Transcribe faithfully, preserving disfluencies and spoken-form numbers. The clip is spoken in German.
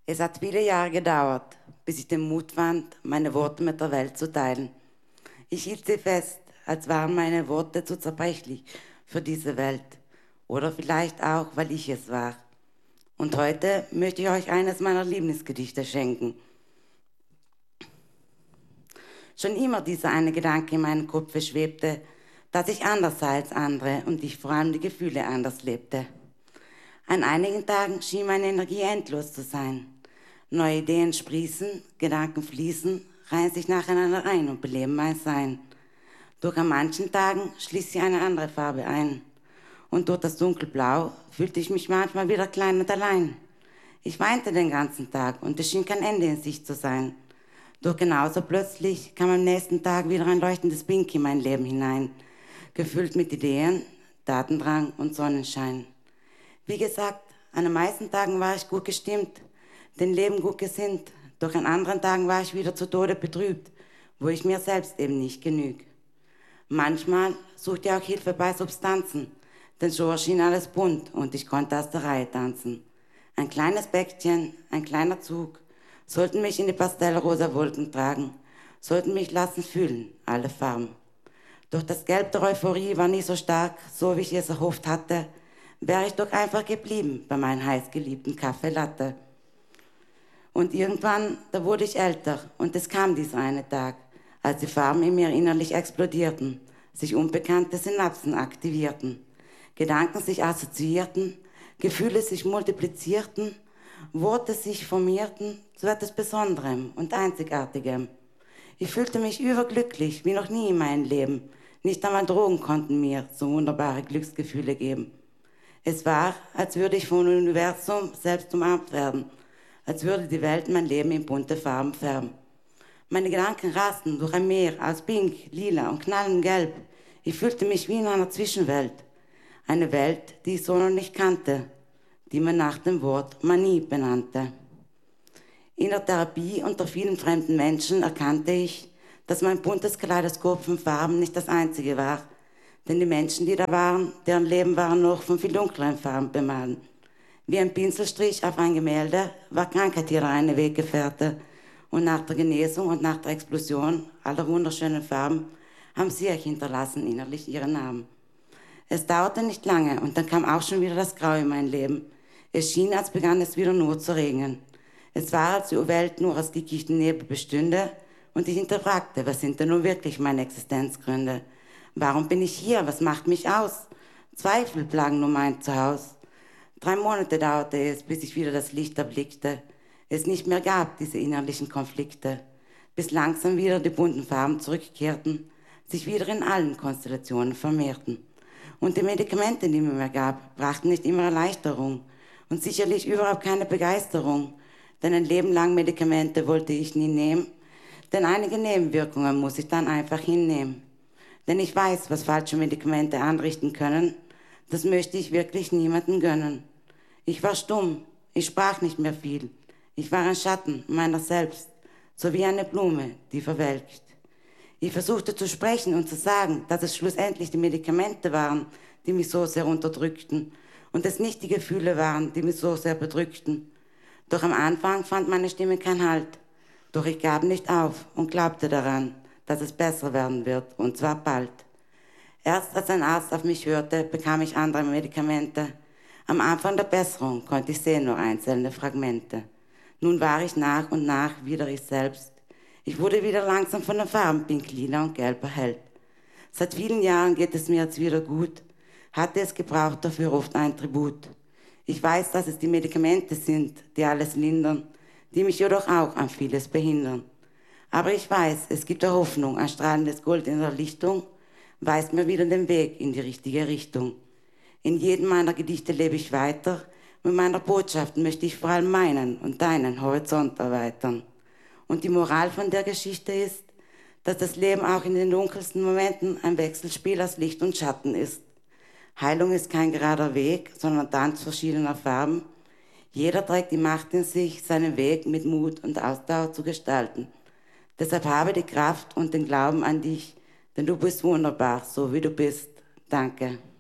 Es hat viele Jahre gedauert, bis ich den Mut fand, meine Worte mit der Welt zu teilen. Ich hielt sie fest, als waren meine Worte zu zerbrechlich für diese Welt. Oder vielleicht auch, weil ich es war. Und heute möchte ich euch eines meiner Lieblingsgedichte schenken. Schon immer dieser eine Gedanke in meinem Kopf schwebte, dass ich anders sei als andere und ich vor allem die Gefühle anders lebte. An einigen Tagen schien meine Energie endlos zu sein. Neue Ideen sprießen, Gedanken fließen, reihen sich nacheinander ein und beleben mein Sein. Doch an manchen Tagen schließt sich eine andere Farbe ein. Und durch das Dunkelblau fühlte ich mich manchmal wieder klein und allein. Ich weinte den ganzen Tag und es schien kein Ende in Sicht zu sein. Doch genauso plötzlich kam am nächsten Tag wieder ein leuchtendes Pink in mein Leben hinein, gefüllt mit Ideen, Tatendrang und Sonnenschein. Wie gesagt, an den meisten Tagen war ich gut gestimmt, dem Leben gut gesinnt, doch an anderen Tagen war ich wieder zu Tode betrübt, wo ich mir selbst eben nicht genüg. Manchmal suchte ich auch Hilfe bei Substanzen, denn so erschien alles bunt und ich konnte aus der Reihe tanzen. Ein kleines Bäckchen, ein kleiner Zug, sollten mich in die pastellrosa Wolken tragen, sollten mich lassen fühlen, alle Farben. Doch das Gelb der Euphorie war nie so stark, so wie ich es erhofft hatte, wäre ich doch einfach geblieben bei meinem heißgeliebten Kaffee Latte. Und irgendwann, da wurde ich älter und es kam dieser eine Tag, als die Farben in mir innerlich explodierten, sich unbekannte Synapsen aktivierten, Gedanken sich assoziierten, Gefühle sich multiplizierten, Worte sich formierten zu etwas Besonderem und Einzigartigem. Ich fühlte mich überglücklich wie noch nie in meinem Leben. Nicht einmal Drogen konnten mir so wunderbare Glücksgefühle geben. Es war, als würde ich vom Universum selbst umarmt werden, als würde die Welt mein Leben in bunte Farben färben. Meine Gedanken rasten durch ein Meer aus Pink, Lila und knallendem Gelb. Ich fühlte mich wie in einer Zwischenwelt. Eine Welt, die ich so noch nicht kannte, die man nach dem Wort Manie benannte. In der Therapie unter vielen fremden Menschen erkannte ich, dass mein buntes Kaleidoskop von Farben nicht das einzige war, denn die Menschen, die da waren, deren Leben waren noch von viel dunkleren Farben bemalt. Wie ein Pinselstrich auf ein Gemälde war Krankheit hier eine Weggefährte, und nach der Genesung und nach der Explosion aller wunderschönen Farben haben sie euch hinterlassen innerlich ihren Namen. Es dauerte nicht lange und dann kam auch schon wieder das Grau in mein Leben. Es schien, als begann es wieder nur zu regnen. Es war, als die Welt nur aus dickichten Nebel bestünde und ich hinterfragte, was sind denn nun wirklich meine Existenzgründe? Warum bin ich hier? Was macht mich aus? Zweifel plagen nur mein Zuhause. Drei Monate dauerte es, bis ich wieder das Licht erblickte. Es nicht mehr gab, diese innerlichen Konflikte, bis langsam wieder die bunten Farben zurückkehrten, sich wieder in allen Konstellationen vermehrten. Und die Medikamente, die man mir gab, brachten nicht immer Erleichterung und sicherlich überhaupt keine Begeisterung, denn ein Leben lang Medikamente wollte ich nie nehmen, denn einige Nebenwirkungen muss ich dann einfach hinnehmen. Denn ich weiß, was falsche Medikamente anrichten können, das möchte ich wirklich niemandem gönnen. Ich war stumm, ich sprach nicht mehr viel, ich war ein Schatten meiner selbst, so wie eine Blume, die verwelkt. Ich versuchte zu sprechen und zu sagen, dass es schlussendlich die Medikamente waren, die mich so sehr unterdrückten und es nicht die Gefühle waren, die mich so sehr bedrückten. Doch am Anfang fand meine Stimme keinen Halt. Doch ich gab nicht auf und glaubte daran, dass es besser werden wird, und zwar bald. Erst als ein Arzt auf mich hörte, bekam ich andere Medikamente. Am Anfang der Besserung konnte ich sehen nur einzelne Fragmente. Nun war ich nach und nach wieder ich selbst. Ich wurde wieder langsam von den Farben Pink, Lila und Gelb erhellt. Seit vielen Jahren geht es mir jetzt wieder gut, hatte es gebraucht dafür oft ein Tribut. Ich weiß, dass es die Medikamente sind, die alles lindern, die mich jedoch auch an vieles behindern. Aber ich weiß, es gibt eine Hoffnung, ein strahlendes Gold in der Lichtung, weist mir wieder den Weg in die richtige Richtung. In jedem meiner Gedichte lebe ich weiter, mit meiner Botschaft möchte ich vor allem meinen und deinen Horizont erweitern. Und die Moral von der Geschichte ist, dass das Leben auch in den dunkelsten Momenten ein Wechselspiel aus Licht und Schatten ist. Heilung ist kein gerader Weg, sondern Tanz verschiedener Farben. Jeder trägt die Macht in sich, seinen Weg mit Mut und Ausdauer zu gestalten. Deshalb habe die Kraft und den Glauben an dich, denn du bist wunderbar, so wie du bist. Danke.